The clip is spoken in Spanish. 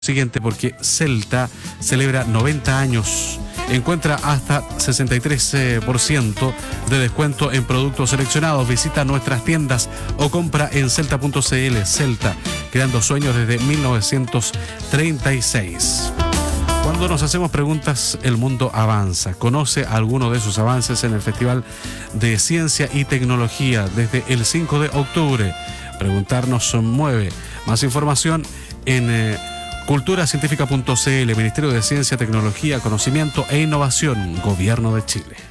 Siguiente, porque Celta celebra 90 años. Encuentra hasta 63% de descuento en productos seleccionados. Visita nuestras tiendas o compra en celta.cl. Celta, creando sueños desde 1936. Cuando nos hacemos preguntas, el mundo avanza. Conoce algunos de sus avances en el Festival de Ciencia y Tecnología desde el 5 de octubre. Preguntarnos mueve. Más información en culturacientífica.cl, Ministerio de Ciencia, Tecnología, Conocimiento e Innovación, Gobierno de Chile.